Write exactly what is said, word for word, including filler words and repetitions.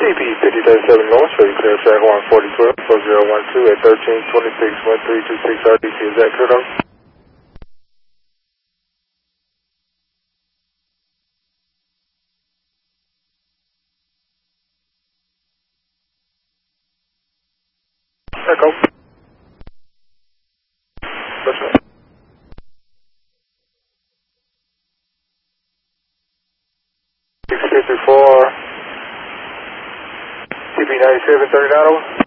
P fifty thirty-seven North, ready to clear track one forty twelve, four zero one two at thirteen twenty-six one three two six R D T. Is that clear though? Echo. What's up? six fifty-four, T P ninety-seven thirty-nine over.